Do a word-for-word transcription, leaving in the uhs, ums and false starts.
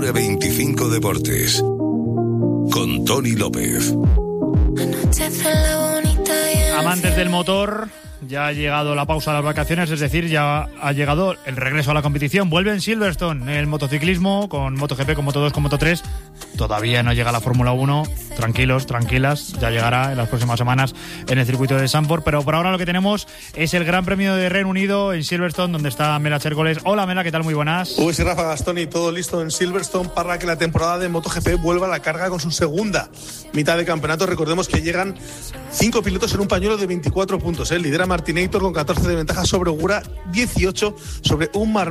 Motor E veinticinco Deportes. Con Tony López. Amantes del motor, ya ha llegado la pausa de las vacaciones, es decir, ya ha llegado el regreso a la competición. Vuelve en Silverstone el motociclismo con MotoGP, con Moto dos, con Moto tres. Todavía no llega la Fórmula uno. Tranquilos, tranquilas, ya llegará en las próximas semanas en el circuito de Zandvoort. Pero por ahora lo que tenemos es el Gran Premio de Reino Unido en Silverstone, donde está Mela Chércoles. Hola Mela, ¿qué tal? Muy buenas. Uy, sí, Rafa Gastón, y todo listo en Silverstone para que la temporada de MotoGP vuelva a la carga con su segunda mitad de campeonato. Recordemos que llegan cinco pilotos en un pañuelo de veinticuatro puntos. ¿eh? Lidera Martinator con catorce de ventaja sobre Ogura, dieciocho sobre un Mar